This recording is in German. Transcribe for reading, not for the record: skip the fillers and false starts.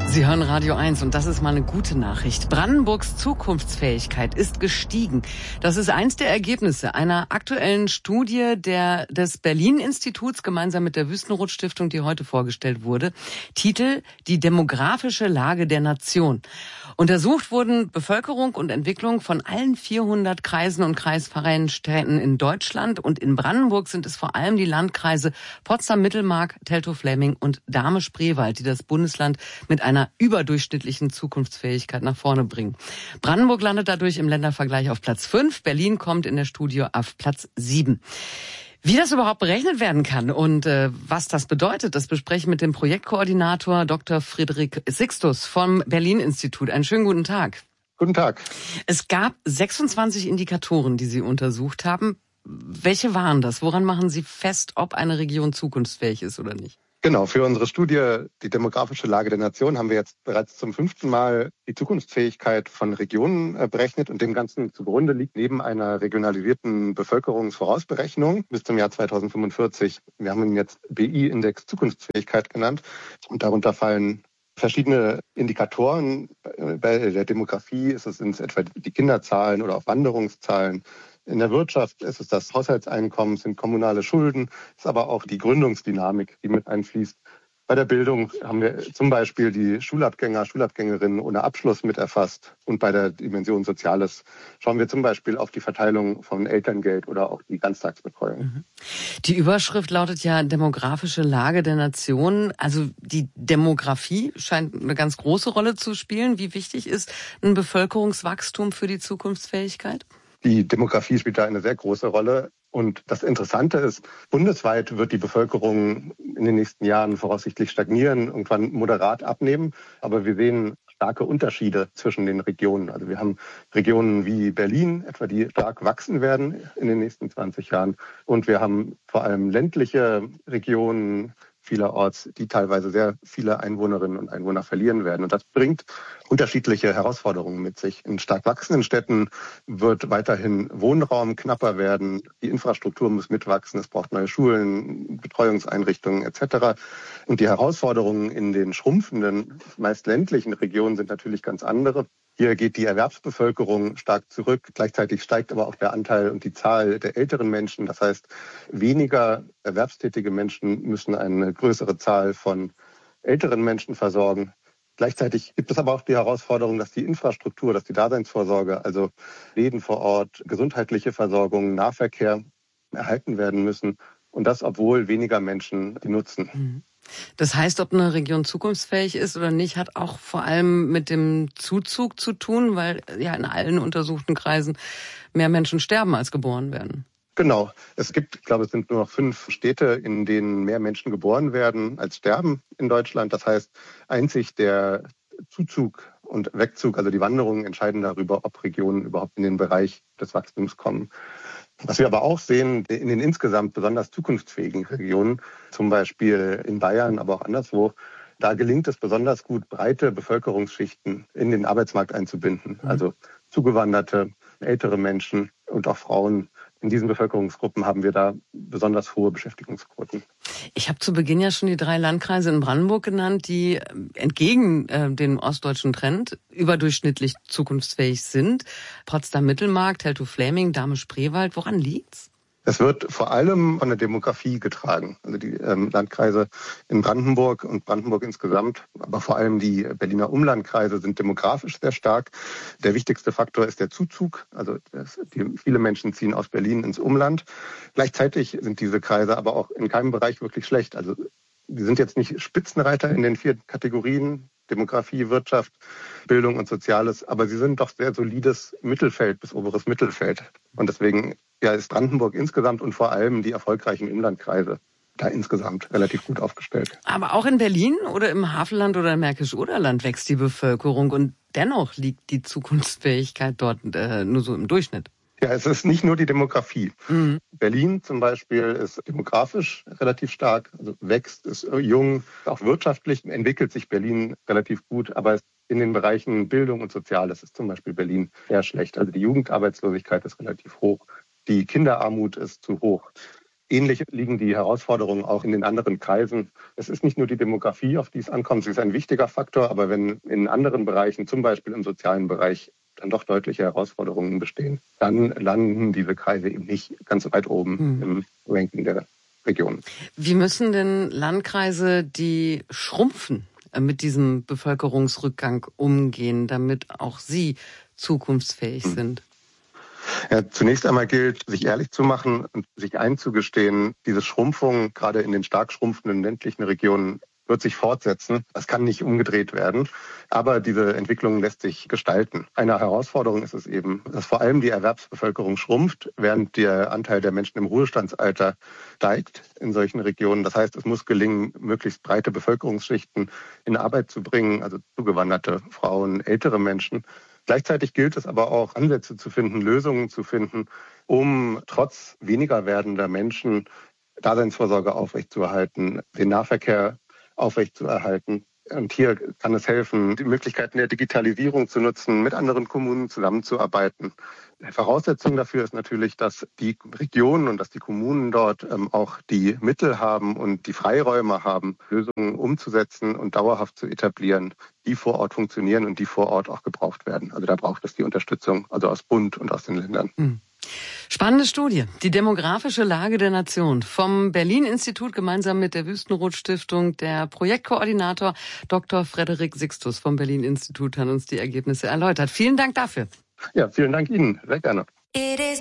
Sie hören Radio 1 und das ist mal eine gute Nachricht. Brandenburgs Zukunftsfähigkeit ist gestiegen. Das ist eins der Ergebnisse einer aktuellen Studie des Berlin-Instituts gemeinsam mit der Wüstenrot-Stiftung, die heute vorgestellt wurde. Titel: Die demografische Lage der Nation. Untersucht wurden Bevölkerung und Entwicklung von allen 400 Kreisen und kreisfreien Städten in Deutschland. Und in Brandenburg sind es vor allem die Landkreise Potsdam-Mittelmark, Teltow-Fläming und Dahme-Spreewald, die das Bundesland mit einer überdurchschnittlichen Zukunftsfähigkeit nach vorne bringen. Brandenburg landet dadurch im Ländervergleich auf Platz 5. Berlin kommt in der Studie auf Platz 7. Wie das überhaupt berechnet werden kann und was das bedeutet, das bespreche ich mit dem Projektkoordinator Dr. Friedrich Sixtus vom Berlin-Institut. Einen schönen guten Tag. Guten Tag. Es gab 26 Indikatoren, die Sie untersucht haben. Welche waren das? Woran machen Sie fest, ob eine Region zukunftsfähig ist oder nicht? Genau, für unsere Studie Die demografische Lage der Nation haben wir jetzt bereits zum 5. Mal die Zukunftsfähigkeit von Regionen berechnet, und dem Ganzen zugrunde liegt neben einer regionalisierten Bevölkerungsvorausberechnung bis zum Jahr 2045, wir haben ihn jetzt BI-Index Zukunftsfähigkeit genannt, und darunter fallen verschiedene Indikatoren. Bei der Demografie sind es etwa die Kinderzahlen oder auch Wanderungszahlen. In der Wirtschaft ist es das Haushaltseinkommen, sind kommunale Schulden, ist aber auch die Gründungsdynamik, die mit einfließt. Bei der Bildung haben wir zum Beispiel die Schulabgänger, Schulabgängerinnen ohne Abschluss mit erfasst. Und bei der Dimension Soziales schauen wir zum Beispiel auf die Verteilung von Elterngeld oder auch die Ganztagsbetreuung. Die Überschrift lautet ja demografische Lage der Nation. Also die Demografie scheint eine ganz große Rolle zu spielen. Wie wichtig ist ein Bevölkerungswachstum für die Zukunftsfähigkeit? Die Demografie spielt da eine sehr große Rolle. Und das Interessante ist, bundesweit wird die Bevölkerung in den nächsten Jahren voraussichtlich stagnieren, irgendwann moderat abnehmen. Aber wir sehen starke Unterschiede zwischen den Regionen. Also wir haben Regionen wie Berlin, etwa, die stark wachsen werden in den nächsten 20 Jahren. Und wir haben vor allem ländliche Regionen vielerorts, die teilweise sehr viele Einwohnerinnen und Einwohner verlieren werden. Und das bringt unterschiedliche Herausforderungen mit sich. In stark wachsenden Städten wird weiterhin Wohnraum knapper werden. Die Infrastruktur muss mitwachsen. Es braucht neue Schulen, Betreuungseinrichtungen etc. Und die Herausforderungen in den schrumpfenden, meist ländlichen Regionen sind natürlich ganz andere. Hier geht die Erwerbsbevölkerung stark zurück. Gleichzeitig steigt aber auch der Anteil und die Zahl der älteren Menschen. Das heißt, weniger erwerbstätige Menschen müssen eine größere Zahl von älteren Menschen versorgen. Gleichzeitig gibt es aber auch die Herausforderung, dass die Infrastruktur, dass die Daseinsvorsorge, also Läden vor Ort, gesundheitliche Versorgung, Nahverkehr erhalten werden müssen. Und das, obwohl weniger Menschen die nutzen. Das heißt, ob eine Region zukunftsfähig ist oder nicht, hat auch vor allem mit dem Zuzug zu tun, weil ja in allen untersuchten Kreisen mehr Menschen sterben, als geboren werden. Genau. Es gibt, ich glaube, es sind nur noch 5 Städte, in denen mehr Menschen geboren werden, als sterben in Deutschland. Das heißt, einzig der Zuzug und Wegzug, also die Wanderungen, entscheiden darüber, ob Regionen überhaupt in den Bereich des Wachstums kommen. Was wir aber auch sehen, in den insgesamt besonders zukunftsfähigen Regionen, zum Beispiel in Bayern, aber auch anderswo, da gelingt es besonders gut, breite Bevölkerungsschichten in den Arbeitsmarkt einzubinden. Also Zugewanderte, ältere Menschen und auch Frauen. In diesen Bevölkerungsgruppen haben wir da besonders hohe Beschäftigungsquoten. Ich habe zu Beginn ja schon die 3 Landkreise in Brandenburg genannt, die entgegen dem ostdeutschen Trend überdurchschnittlich zukunftsfähig sind. Potsdam-Mittelmark, Teltow-Fläming, Dahme-Spreewald. Woran liegt's? Es wird vor allem von der Demografie getragen. Also die Landkreise in Brandenburg und Brandenburg insgesamt, aber vor allem die Berliner Umlandkreise sind demografisch sehr stark. Der wichtigste Faktor ist der Zuzug. Also viele Menschen ziehen aus Berlin ins Umland. Gleichzeitig sind diese Kreise aber auch in keinem Bereich wirklich schlecht. Also die sind jetzt nicht Spitzenreiter in den 4 Kategorien: Demografie, Wirtschaft, Bildung und Soziales, aber sie sind doch sehr solides Mittelfeld bis oberes Mittelfeld. Und deswegen ist Brandenburg insgesamt und vor allem die erfolgreichen Umlandkreise da insgesamt relativ gut aufgestellt. Aber auch in Berlin oder im Havelland oder im Märkisch-Oderland wächst die Bevölkerung und dennoch liegt die Zukunftsfähigkeit dort nur so im Durchschnitt. Ja, es ist nicht nur die Demografie. Berlin zum Beispiel ist demografisch relativ stark, also wächst, ist jung, auch wirtschaftlich entwickelt sich Berlin relativ gut, aber in den Bereichen Bildung und Soziales ist zum Beispiel Berlin eher schlecht. Also die Jugendarbeitslosigkeit ist relativ hoch, die Kinderarmut ist zu hoch. Ähnlich liegen die Herausforderungen auch in den anderen Kreisen. Es ist nicht nur die Demografie, auf die es ankommt, sie ist ein wichtiger Faktor, aber wenn in anderen Bereichen, zum Beispiel im sozialen Bereich, dann doch deutliche Herausforderungen bestehen, dann landen diese Kreise eben nicht ganz weit oben im Ranking der Regionen. Wie müssen denn Landkreise, die schrumpfen, mit diesem Bevölkerungsrückgang umgehen, damit auch sie zukunftsfähig sind? Ja, zunächst einmal gilt, sich ehrlich zu machen und sich einzugestehen, diese Schrumpfung, gerade in den stark schrumpfenden ländlichen Regionen, wird sich fortsetzen. Das kann nicht umgedreht werden. Aber diese Entwicklung lässt sich gestalten. Eine Herausforderung ist es eben, dass vor allem die Erwerbsbevölkerung schrumpft, während der Anteil der Menschen im Ruhestandsalter steigt in solchen Regionen. Das heißt, es muss gelingen, möglichst breite Bevölkerungsschichten in Arbeit zu bringen, also zugewanderte Frauen, ältere Menschen. Gleichzeitig gilt es aber auch, Ansätze zu finden, Lösungen zu finden, um trotz weniger werdender Menschen Daseinsvorsorge aufrechtzuerhalten, den Nahverkehr aufrechtzuerhalten. Und hier kann es helfen, die Möglichkeiten der Digitalisierung zu nutzen, mit anderen Kommunen zusammenzuarbeiten. Voraussetzung dafür ist natürlich, dass die Regionen und dass die Kommunen dort auch die Mittel haben und die Freiräume haben, Lösungen umzusetzen und dauerhaft zu etablieren, die vor Ort funktionieren und die vor Ort auch gebraucht werden. Also da braucht es die Unterstützung, also aus Bund und aus den Ländern. Spannende Studie. Die demografische Lage der Nation. Vom Berlin-Institut gemeinsam mit der Wüstenrot-Stiftung. Der Projektkoordinator Dr. Frederik Sixtus vom Berlin-Institut hat uns die Ergebnisse erläutert. Vielen Dank dafür. Ja, vielen Dank Ihnen. Sehr gerne.